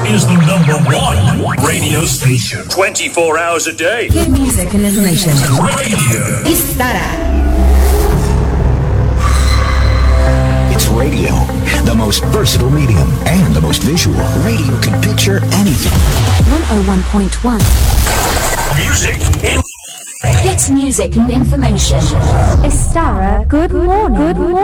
is the #1 radio station. 24 hours a day. Good music and information. Radio. Istara. It's radio, the most versatile medium and the most visual. Radio can picture anything. 101.1. Music. Hits music and information. Istara, good morning. Good morning.